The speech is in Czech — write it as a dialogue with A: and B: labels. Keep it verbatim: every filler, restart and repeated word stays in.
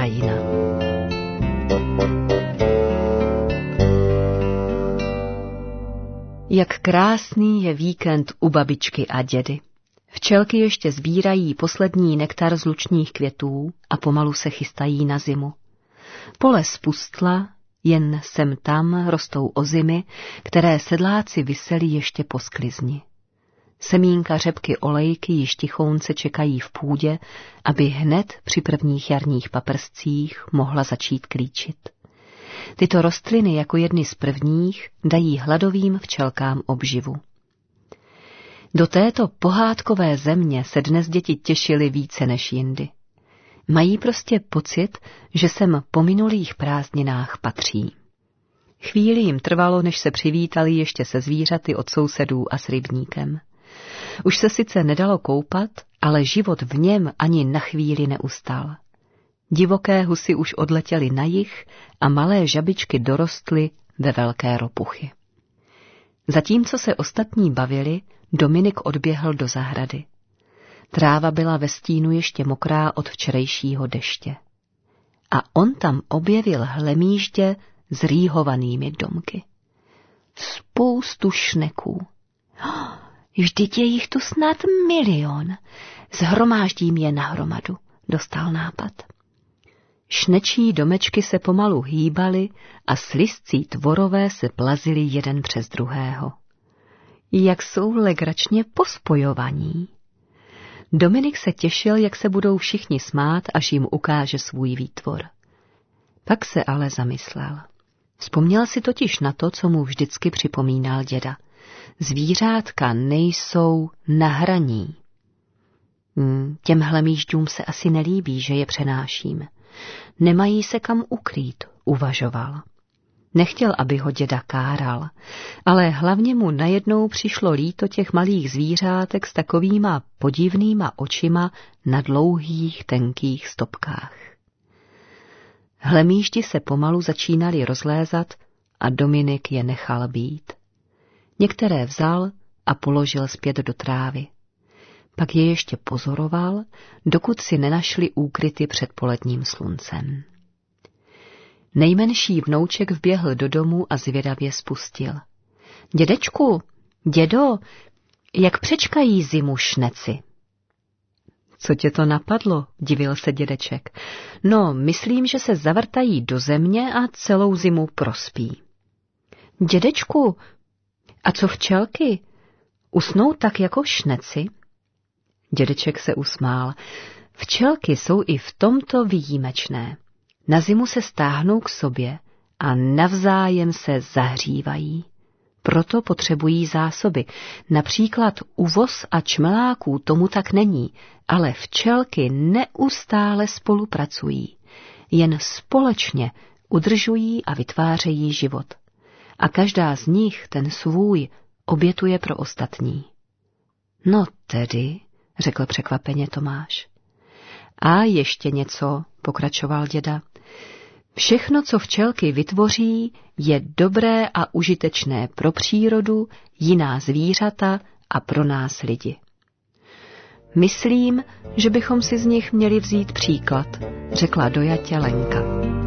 A: krajina. Jak krásný je víkend u babičky a dědy. Včelky ještě sbírají poslední nektar z lučních květů a pomalu se chystají na zimu. Pole spustla, jen sem tam rostou ozimy, které sedláci viseli ještě po sklizni. Semínka řepky olejky již tichounce čekají v půdě, aby hned při prvních jarních paprscích mohla začít klíčit. Tyto rostliny jako jedny z prvních dají hladovým včelkám obživu. Do této pohádkové země se dnes děti těšily více než jindy. Mají prostě pocit, že sem po minulých prázdninách patří. Chvíli jim trvalo, než se přivítali ještě se zvířaty od sousedů a s rybníkem. Už se sice nedalo koupat, ale život v něm ani na chvíli neustal. Divoké husy už odletěly na jih a malé žabičky dorostly ve velké ropuchy. Zatímco se ostatní bavili, Dominik odběhl do zahrady. Tráva byla ve stínu ještě mokrá od včerejšího deště. A on tam objevil hlemýždě s rýhovanými domky. Spoustu šneků. Vždyť je jich tu snad milion. Zhromáždím je na hromadu, dostal nápad. Šnečí domečky se pomalu hýbaly a slizcí tvorové se plazili jeden přes druhého. Jak jsou legračně pospojovaní. Dominik se těšil, jak se budou všichni smát, až jim ukáže svůj výtvor. Pak se ale zamyslel. Vzpomněl si totiž na to, co mu vždycky připomínal děda. Zvířátka nejsou na hraní. Hmm, těm hlemýždům se asi nelíbí, že je přenáším. Nemají se kam ukrýt, uvažoval. Nechtěl, aby ho děda káral, ale hlavně mu najednou přišlo líto těch malých zvířátek s takovýma podivnýma očima na dlouhých, tenkých stopkách. Hlemýždi se pomalu začínali rozlézat a Dominik je nechal být. Některé vzal a položil zpět do trávy. Pak je ještě pozoroval, dokud si nenašli úkryty před poledním sluncem. Nejmenší vnouček vběhl do domu a zvědavě spustil. Dědečku, dědo, jak přečkají zimu šneci? Co tě to napadlo, divil se dědeček. No, myslím, že se zavrtají do země a celou zimu prospí. Dědečku, a co včelky? Usnou tak jako šneci? Dědeček se usmál. Včelky jsou i v tomto výjimečné. Na zimu se stáhnou k sobě a navzájem se zahřívají. Proto potřebují zásoby. Například u vos a čmeláků tomu tak není, ale včelky neustále spolupracují. Jen společně udržují a vytvářejí život. A každá z nich ten svůj obětuje pro ostatní. No tedy, řekl překvapeně Tomáš. A ještě něco, pokračoval děda. Všechno, co včelky vytvoří, je dobré a užitečné pro přírodu, jiná zvířata a pro nás lidi. Myslím, že bychom si z nich měli vzít příklad, řekla dojatě Lenka.